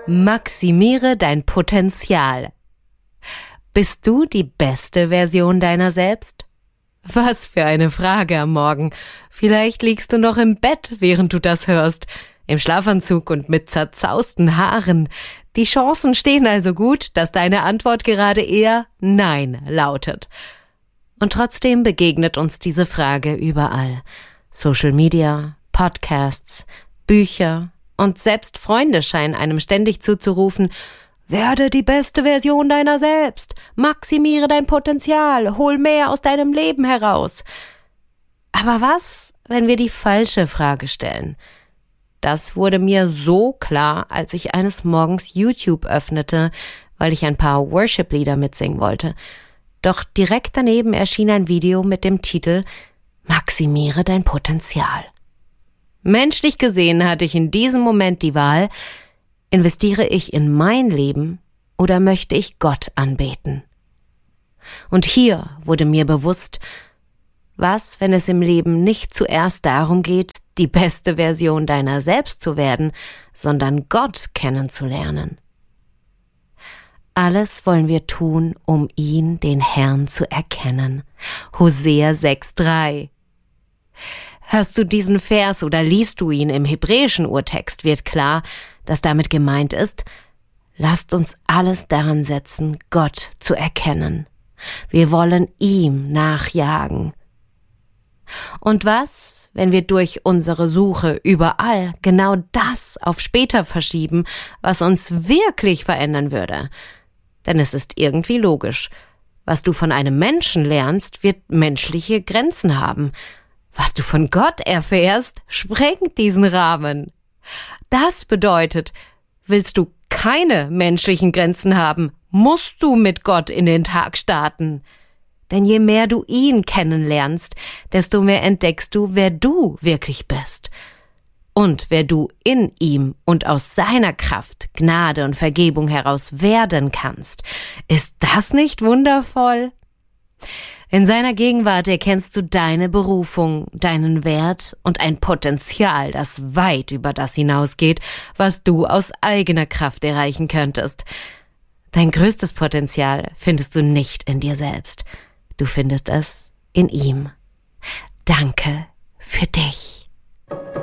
Maximiere dein Potenzial. Bist du die beste Version deiner selbst? Was für eine Frage am Morgen. Vielleicht liegst du noch im Bett, während du das hörst, im Schlafanzug und mit zerzausten Haaren. Die Chancen stehen also gut, dass deine Antwort gerade eher Nein lautet. Und trotzdem begegnet uns diese Frage überall. Social Media, Podcasts, Bücher und selbst Freunde scheinen einem ständig zuzurufen: Werde die beste Version deiner selbst, maximiere dein Potenzial, hol mehr aus deinem Leben heraus. Aber was, wenn wir die falsche Frage stellen? Das wurde mir so klar, als ich eines Morgens YouTube öffnete, weil ich ein paar Worship-Lieder mitsingen wollte. Doch direkt daneben erschien ein Video mit dem Titel Maximiere dein Potenzial. Menschlich gesehen hatte ich in diesem Moment die Wahl: Investiere ich in mein Leben oder möchte ich Gott anbeten? Und hier wurde mir bewusst, was, wenn es im Leben nicht zuerst darum geht, die beste Version deiner selbst zu werden, sondern Gott kennenzulernen? Alles wollen wir tun, um ihn, den Herrn, zu erkennen. Hosea 6,3. Hörst du diesen Vers oder liest du ihn im hebräischen Urtext, wird klar, dass damit gemeint ist: Lasst uns alles daran setzen, Gott zu erkennen. Wir wollen ihm nachjagen. Und was, wenn wir durch unsere Suche überall genau das auf später verschieben, was uns wirklich verändern würde? Denn es ist irgendwie logisch. Was du von einem Menschen lernst, wird menschliche Grenzen haben. Was du von Gott erfährst, sprengt diesen Rahmen. Das bedeutet, willst du keine menschlichen Grenzen haben, musst du mit Gott in den Tag starten. Denn je mehr du ihn kennenlernst, desto mehr entdeckst du, wer du wirklich bist. Und wer du in ihm und aus seiner Kraft, Gnade und Vergebung heraus werden kannst. Ist das nicht wundervoll? In seiner Gegenwart erkennst du deine Berufung, deinen Wert und ein Potenzial, das weit über das hinausgeht, was du aus eigener Kraft erreichen könntest. Dein größtes Potenzial findest du nicht in dir selbst. Du findest es in ihm. Danke für dich.